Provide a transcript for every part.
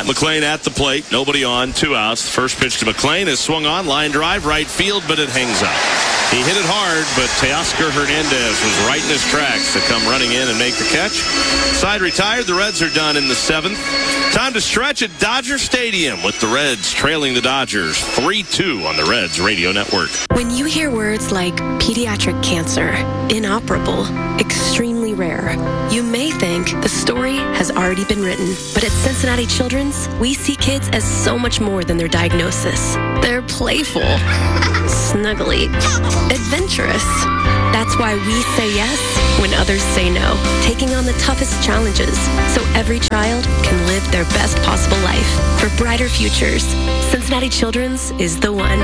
McLean at the plate. Nobody on. 2 outs. The first pitch to McLean is swung on. Line drive, right field, but it hangs out. He hit it hard, but Teoscar Hernandez was right in his tracks to come running in and make the catch. Side retired. The Reds are done in the 7th. Time to stretch at Dodger Stadium with the Reds trailing the Dodgers 3-2 on the Reds Radio Network. When you hear words like pediatric cancer, inoperable, extremely rare, you may think the story has already been written. But at Cincinnati Children's, we see kids as so much more than their diagnosis. They're playful, snuggly, adventurous. That's why we say yes when others say no, taking on the toughest challenges so every child can live their best possible life. For brighter futures, Cincinnati Children's is the one.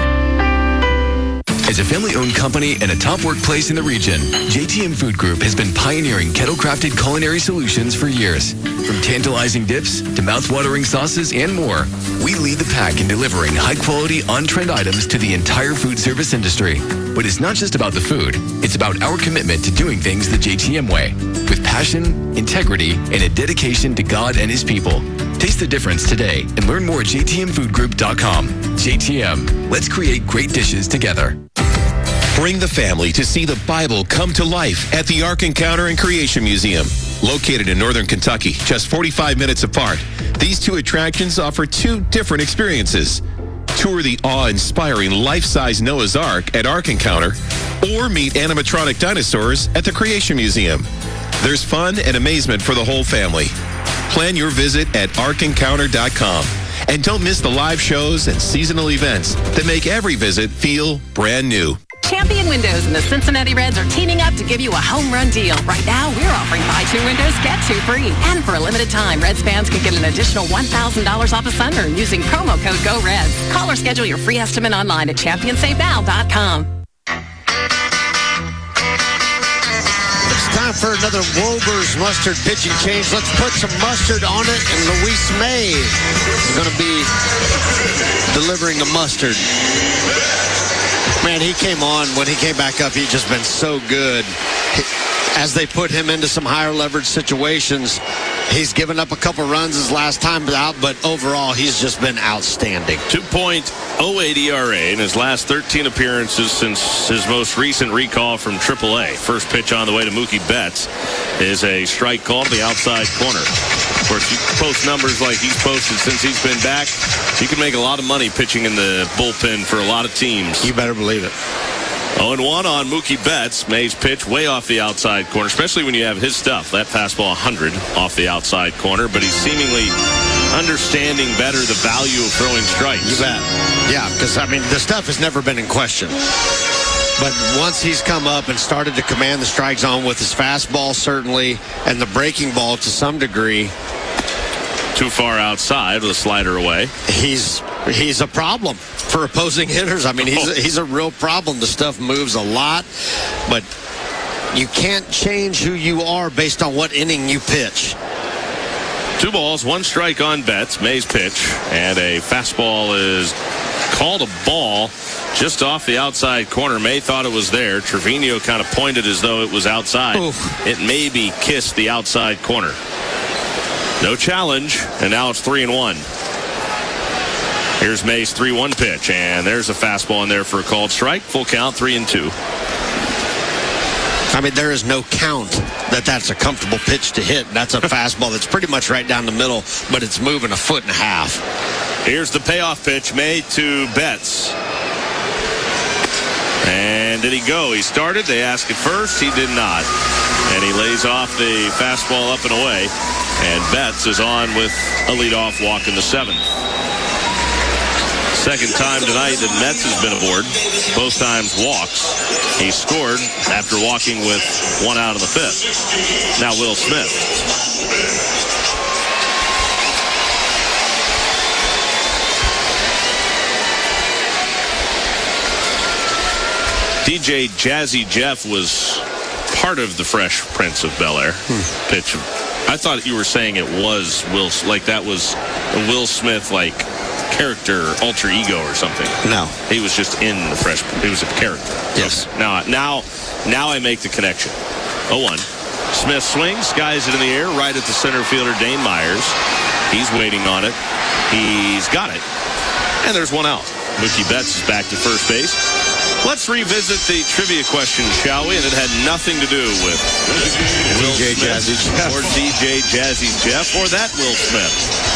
As a family-owned company and a top workplace in the region, JTM Food Group has been pioneering kettle-crafted culinary solutions for years. From tantalizing dips to mouth-watering sauces and more, we lead the pack in delivering high-quality, on-trend items to the entire food service industry. But it's not just about the food. It's about our commitment to doing things the JTM way, with passion, integrity, and a dedication to God and His people. Taste the difference today and learn more at jtmfoodgroup.com. JTM, let's create great dishes together. Bring the family to see the Bible come to life at the Ark Encounter and Creation Museum. Located in northern Kentucky, just 45 minutes apart, these 2 attractions offer 2 different experiences. Tour the awe-inspiring life-size Noah's Ark at Ark Encounter, or meet animatronic dinosaurs at the Creation Museum. There's fun and amazement for the whole family. Plan your visit at arkencounter.com. And don't miss the live shows and seasonal events that make every visit feel brand new. Champion Windows and the Cincinnati Reds are teaming up to give you a home run deal. Right now, we're offering buy 2 windows, get 2 free. And for a limited time, Reds fans can get an additional $1,000 off a sunroom using promo code GOREDS. Call or schedule your free estimate online at championsavenow.com. It's time for another Wober's mustard pitching change. Let's put some mustard on it, and Luis May is going to be delivering the mustard. Man, he came on. When he came back up, he'd just been so good. As they put him into some higher leverage situations, he's given up a couple runs his last time out, but overall, he's just been outstanding. 2.08 ERA in his last 13 appearances since his most recent recall from AAA. First pitch on the way to Mookie Betts is a strike call to the outside corner. Of course, you post numbers like he's posted since he's been back, you can make a lot of money pitching in the bullpen for a lot of teams. You better believe it. 0-1 on Mookie Betts. May's pitch way off the outside corner, especially when you have his stuff. That fastball 100 off the outside corner, but he's seemingly understanding better the value of throwing strikes. You bet. Yeah, because, I mean, the stuff has never been in question. But once he's come up and started to command the strike zone with his fastball, certainly, and the breaking ball to some degree. Too far outside with a slider away. He's a problem for opposing hitters. I mean, he's a real problem. The stuff moves a lot, but you can't change who you are based on what inning you pitch. 2 balls, 1 strike on Betts. May's pitch, and a fastball is called a ball just off the outside corner. May thought it was there. Trevino kind of pointed as though it was outside. Oof. It maybe kissed the outside corner. No challenge, and now it's 3-1. Here's May's 3-1 pitch, and there's a fastball in there for a called strike. Full count, 3-2. I mean, there is no count that's a comfortable pitch to hit. That's a fastball that's pretty much right down the middle, but it's moving 1.5 feet. Here's the payoff pitch, May to Betts. And did he go? He started. They asked at first. He did not. And he lays off the fastball up and away. And Betts is on with a leadoff walk in the 7th. Second time tonight that Metz has been aboard. Both times walks. He scored after walking with 1 out of the 5th. Now Will Smith. DJ Jazzy Jeff was part of the Fresh Prince of Bel-Air pitch. I thought you were saying it was Will, like that was a Will Smith like character alter ego or something. No, he was just in the Fresh. He was a character. Yes. Okay. Now I make the connection. 0-1. Smith swings, skies it in the air, right at the center fielder Dane Myers. He's waiting on it. He's got it. And there's one out. Mookie Betts is back to first base. Let's revisit the trivia question, shall we? And it had nothing to do with Will DJ Smith Jazzy Jeff. or DJ Jazzy Jeff or that Will Smith.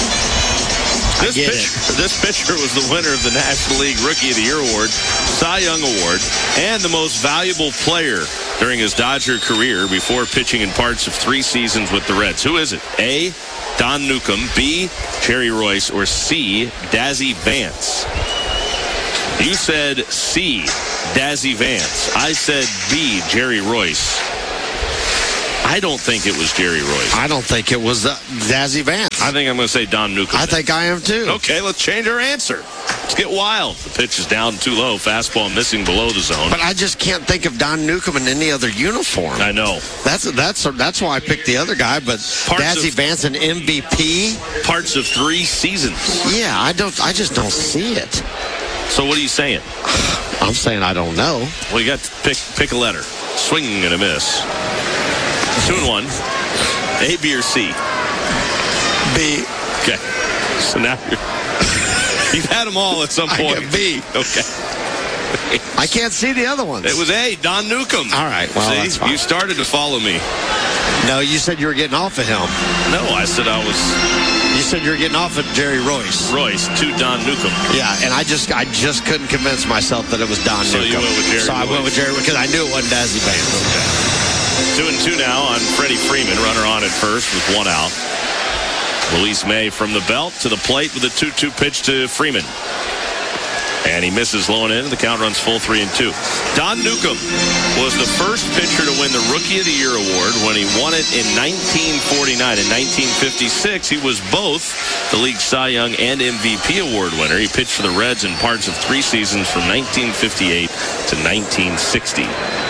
This pitcher was the winner of the National League Rookie of the Year Award, Cy Young Award, and the most valuable player during his Dodger career before pitching in parts of 3 seasons with the Reds. Who is it? A, Don Newcomb, B, Jerry Royce, or C, Dazzy Vance? You said C, Dazzy Vance. I said B, Jerry Royce. I don't think it was Jerry Royce. I don't think it was Dazzy Vance. I think I'm going to say Don Newcomb. I think I am too. Okay, let's change our answer. Let's get wild. The pitch is down too low. Fastball missing below the zone. But I just can't think of Don Newcomb in any other uniform. I know. That's why I picked the other guy. But Dazzy Vance, an MVP, parts of 3 seasons. Yeah, I just don't see it. So what are you saying? I'm saying I don't know. Well, you got to pick a letter. Swing and a miss. 2 and 1. A, B, or C? B. Okay. So now you've had them all at some point. I get B. Okay. I can't see the other ones. It was A, Don Newcomb. All right. Well, see, that's fine. you started to follow me. No, you said you were getting off of him. No, I said I was. You said you were getting off of Jerry Royce. Royce to Don Newcomb. Yeah, and I just couldn't convince myself that it was Don Newcomb. So you went with Jerry. So I went with Jerry because I knew it wasn't Dazzy Vance. Okay. 2 and 2 now on Freddie Freeman. Runner on at first with 1 out. Luis May from the belt to the plate with a 2-2 pitch to Freeman. And he misses low and in. The count runs full 3 and 2. Don Newcomb was the first pitcher to win the Rookie of the Year award when he won it in 1949. In 1956, he was both the league's Cy Young and MVP award winner. He pitched for the Reds in parts of 3 seasons from 1958 to 1960.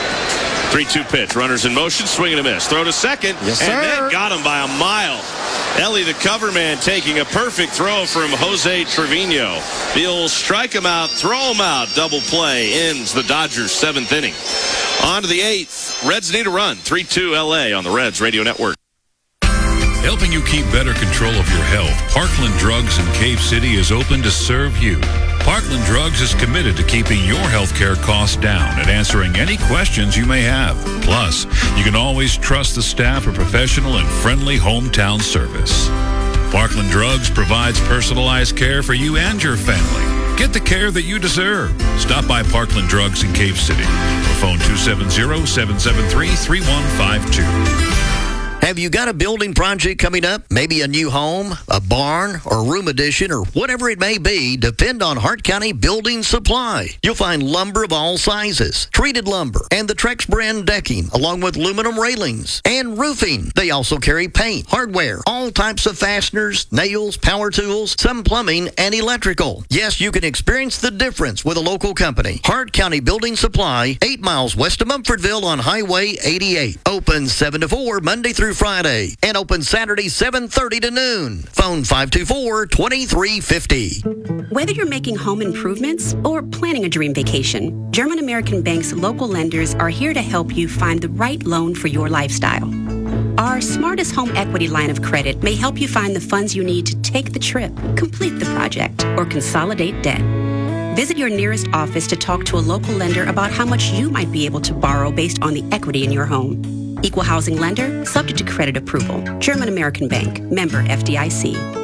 3-2 pitch. Runners in motion. Swing and a miss. Throw to second. Yes, and sir. that got him by a mile. Ellie, the cover man, taking a perfect throw from Jose Trevino. The old strike him out, throw him out. Double play ends the Dodgers' 7th inning. On to the 8th. Reds need a run. 3-2 LA on the Reds Radio Network. Helping you keep better control of your health, Parkland Drugs in Cave City is open to serve you. Parkland Drugs is committed to keeping your healthcare costs down and answering any questions you may have. Plus, you can always trust the staff for professional and friendly hometown service. Parkland Drugs provides personalized care for you and your family. Get the care that you deserve. Stop by Parkland Drugs in Cave City or phone 270-773-3152. Have you got a building project coming up? Maybe a new home, a barn, or room addition, or whatever it may be, depend on Hart County Building Supply. You'll find lumber of all sizes, treated lumber, and the Trex brand decking, along with aluminum railings and roofing. They also carry paint, hardware, all types of fasteners, nails, power tools, some plumbing, and electrical. Yes, you can experience the difference with a local company. Hart County Building Supply, 8 miles west of Mumfordville on Highway 88. Open 7 to 4 Monday through Friday, and open Saturday 7:30 to noon. Phone 524-2350. Whether you're making home improvements or planning a dream vacation, German American Bank's local lenders are here to help you find the right loan for your lifestyle. Our Smartest Home Equity line of credit may help you find the funds you need to take the trip, complete the project, or consolidate debt. Visit your nearest office to talk to a local lender about how much you might be able to borrow based on the equity in your home. Equal housing lender, subject to credit approval. German American Bank, member FDIC.